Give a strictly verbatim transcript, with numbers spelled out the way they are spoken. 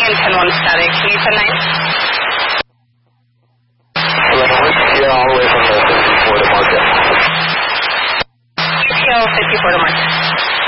showing ten one static. Can you send nine? Yeah, all the way from the fifty-four to market. E T L fifty-four to market.